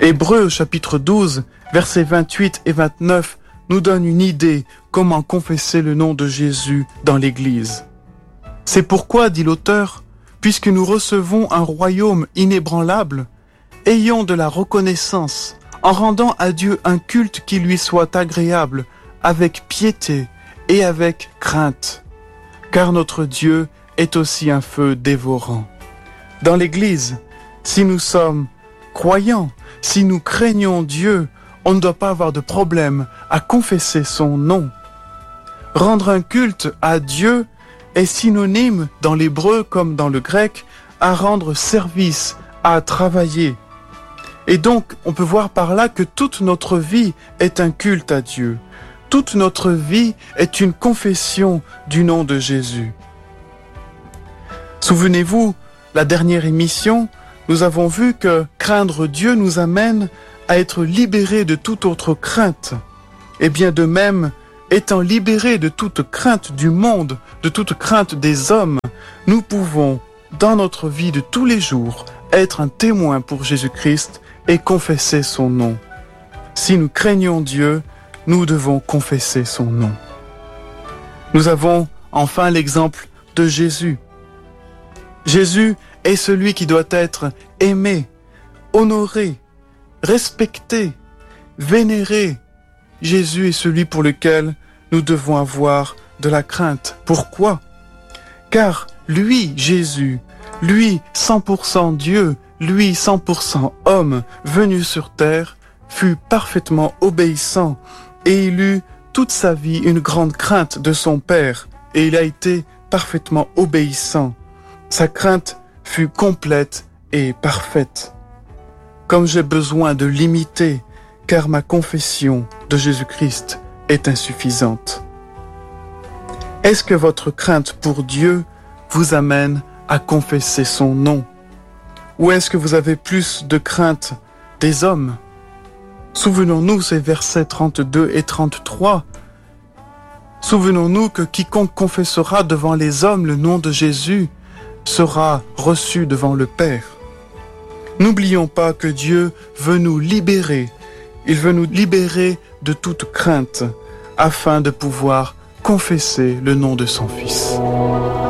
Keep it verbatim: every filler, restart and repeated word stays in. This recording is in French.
Hébreux chapitre douze, versets vingt-huit et vingt-neuf nous donne une idée comment confesser le nom de Jésus dans l'Église. C'est pourquoi, dit l'auteur, puisque nous recevons un royaume inébranlable, ayons de la reconnaissance en rendant à Dieu un culte qui lui soit agréable, avec piété et avec crainte, car notre Dieu est aussi un feu dévorant. Dans l'Église, si nous sommes croyants, si nous craignons Dieu, on ne doit pas avoir de problème à confesser son nom. Rendre un culte à Dieu est synonyme dans l'hébreu comme dans le grec à rendre service, à travailler. Et donc, on peut voir par là que toute notre vie est un culte à Dieu. Toute notre vie est une confession du nom de Jésus. Souvenez-vous, la dernière émission, nous avons vu que craindre Dieu nous amène à être libérés de toute autre crainte. Et bien de même, étant libérés de toute crainte du monde, de toute crainte des hommes, nous pouvons, dans notre vie de tous les jours, être un témoin pour Jésus-Christ et confesser son nom. Si nous craignons Dieu, nous devons confesser son nom. Nous avons enfin l'exemple de Jésus. Jésus est celui qui doit être aimé, honoré, respecté, vénéré. Jésus est celui pour lequel nous devons avoir de la crainte. Pourquoi ? Car lui, Jésus, lui cent pour cent Dieu, lui cent pour cent homme, venu sur terre, fut parfaitement obéissant et il eut toute sa vie une grande crainte de son Père et il a été parfaitement obéissant. Sa crainte fut complète et parfaite. Comme j'ai besoin de l'imiter, car ma confession de Jésus-Christ est insuffisante. Est-ce que votre crainte pour Dieu vous amène à confesser son nom? Ou est-ce que vous avez plus de crainte des hommes? Souvenons-nous ces versets trente-deux et trente-trois. Souvenons-nous que quiconque confessera devant les hommes le nom de Jésus sera reçu devant le Père. N'oublions pas que Dieu veut nous libérer. Il veut nous libérer de toute crainte afin de pouvoir confesser le nom de son Fils.